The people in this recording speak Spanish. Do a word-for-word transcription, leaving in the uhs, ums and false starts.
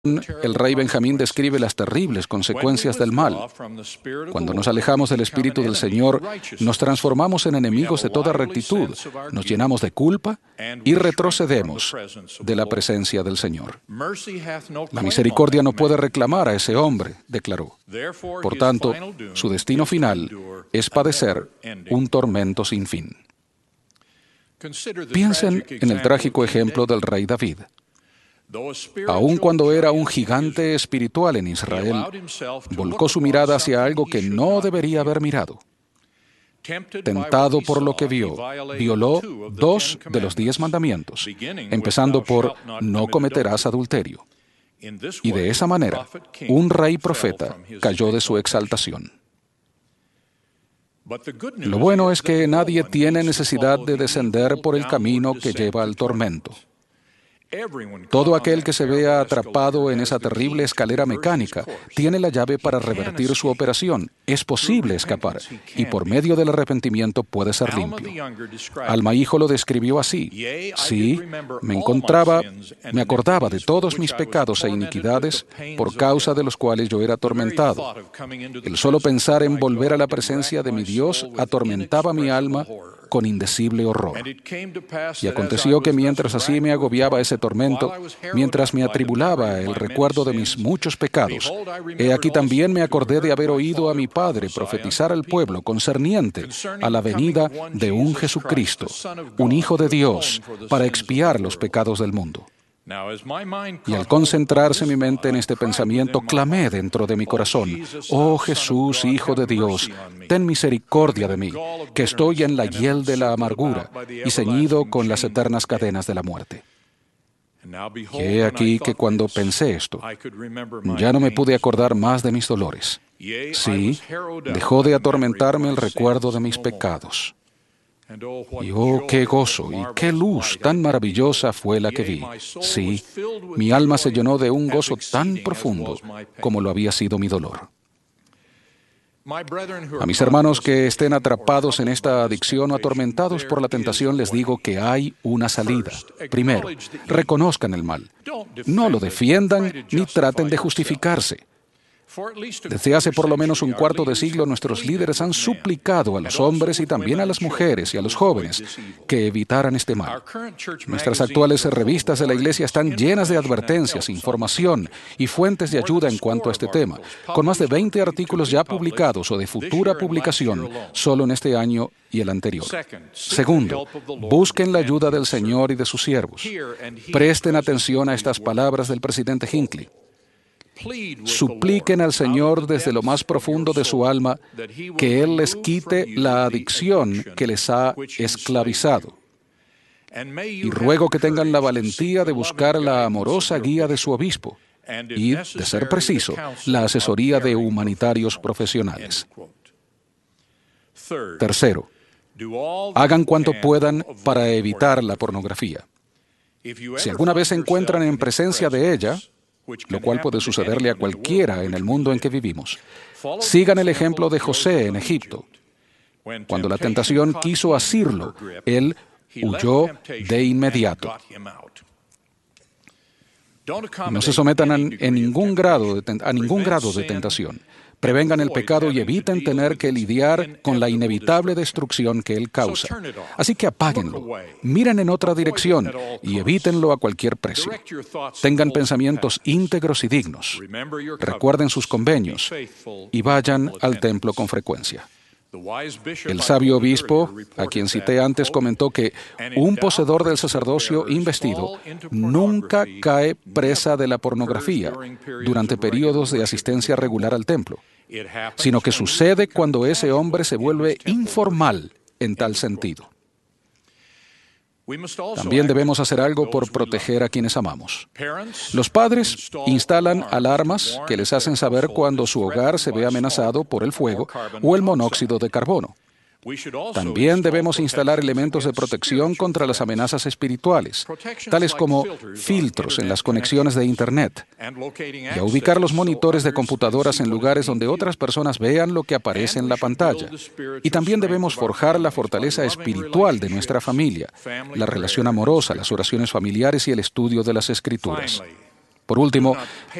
El rey Benjamín describe las terribles consecuencias del mal. Cuando nos alejamos del Espíritu del Señor, nos transformamos en enemigos de toda rectitud, nos llenamos de culpa y retrocedemos de la presencia del Señor. La misericordia no puede reclamar a ese hombre, declaró. Por tanto, su destino final es padecer un tormento sin fin. Piensen en el trágico ejemplo del rey David. Aun cuando era un gigante espiritual en Israel, volcó su mirada hacia algo que no debería haber mirado. Tentado por lo que vio, violó dos de los diez mandamientos, empezando por no cometerás adulterio. Y de esa manera, un rey profeta cayó de su exaltación. Lo bueno es que nadie tiene necesidad de descender por el camino que lleva al tormento. Todo aquel que se vea atrapado en esa terrible escalera mecánica tiene la llave para revertir su operación. Es posible escapar y por medio del arrepentimiento puede ser limpio. Alma Hijo lo describió así. Sí, me encontraba, me acordaba de todos mis pecados e iniquidades por causa de los cuales yo era atormentado. El solo pensar en volver a la presencia de mi Dios atormentaba mi alma con indecible horror. Y aconteció que mientras así me agobiaba ese tormento, mientras me atribulaba el recuerdo de mis muchos pecados, he aquí también me acordé de haber oído a mi Padre profetizar al pueblo concerniente a la venida de un Jesucristo, un Hijo de Dios, para expiar los pecados del mundo. Y al concentrarse mi mente en este pensamiento, clamé dentro de mi corazón: «Oh Jesús, Hijo de Dios, ten misericordia de mí, que estoy en la hiel de la amargura y ceñido con las eternas cadenas de la muerte». Y he aquí que cuando pensé esto, ya no me pude acordar más de mis dolores. Sí, dejó de atormentarme el recuerdo de mis pecados. Y oh, qué gozo y qué luz tan maravillosa fue la que vi. Sí, mi alma se llenó de un gozo tan profundo como lo había sido mi dolor. A mis hermanos que estén atrapados en esta adicción o atormentados por la tentación, les digo que hay una salida. Primero, reconozcan el mal. No lo defiendan ni traten de justificarse. Desde hace por lo menos un cuarto de siglo, nuestros líderes han suplicado a los hombres y también a las mujeres y a los jóvenes que evitaran este mal. Nuestras actuales revistas de la Iglesia están llenas de advertencias, información y fuentes de ayuda en cuanto a este tema, con más de veinte artículos ya publicados o de futura publicación solo en este año y el anterior. Segundo, busquen la ayuda del Señor y de sus siervos. Presten atención a estas palabras del presidente Hinckley. Supliquen al Señor desde lo más profundo de su alma que Él les quite la adicción que les ha esclavizado. Y ruego que tengan la valentía de buscar la amorosa guía de su obispo y, de ser preciso, la asesoría de humanitarios profesionales. Tercero, hagan cuanto puedan para evitar la pornografía. Si alguna vez se encuentran en presencia de ella, lo cual puede sucederle a cualquiera en el mundo en que vivimos, sigan el ejemplo de José en Egipto. Cuando la tentación quiso asirlo, él huyó de inmediato. No se sometan a, en ningún grado de, a ningún grado de tentación. Prevengan el pecado y eviten tener que lidiar con la inevitable destrucción que él causa. Así que apáguenlo, miren en otra dirección y evítenlo a cualquier precio. Tengan pensamientos íntegros y dignos. Recuerden sus convenios y vayan al templo con frecuencia. El sabio obispo, a quien cité antes, comentó que un poseedor del sacerdocio investido nunca cae presa de la pornografía durante periodos de asistencia regular al templo, sino que sucede cuando ese hombre se vuelve informal en tal sentido. También debemos hacer algo por proteger a quienes amamos. Los padres instalan alarmas que les hacen saber cuando su hogar se ve amenazado por el fuego o el monóxido de carbono. También debemos instalar elementos de protección contra las amenazas espirituales, tales como filtros en las conexiones de Internet, y a ubicar los monitores de computadoras en lugares donde otras personas vean lo que aparece en la pantalla. Y también debemos forjar la fortaleza espiritual de nuestra familia, la relación amorosa, las oraciones familiares y el estudio de las Escrituras. Por último,